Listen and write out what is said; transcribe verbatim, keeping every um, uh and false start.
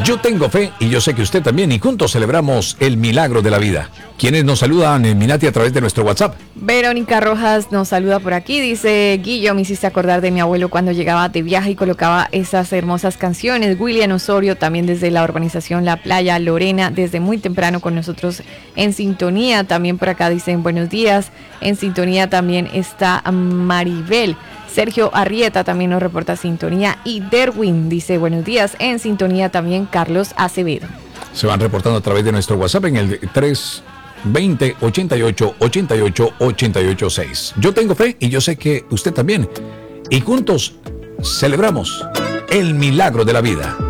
Yo tengo fe y yo sé que usted también, y juntos celebramos el milagro de la vida. ¿Quiénes nos saludan, en Minati, a través de nuestro WhatsApp? Verónica Rojas nos saluda por aquí, dice: Guillo, me hiciste acordar de mi abuelo cuando llegaba de viaje y colocaba esas hermosas canciones. William Osorio, también desde la urbanización La Playa. Lorena, desde muy temprano con nosotros en sintonía. También por acá dicen buenos días. En sintonía también está Maribel. Sergio Arrieta también nos reporta sintonía, y Derwin dice buenos días. En sintonía también Carlos Acevedo. Se van reportando a través de nuestro WhatsApp en el tres veinte, ochenta y ocho, ochenta y ocho, ochenta y ocho seis. Yo tengo fe y yo sé que usted también, y juntos celebramos el milagro de la vida.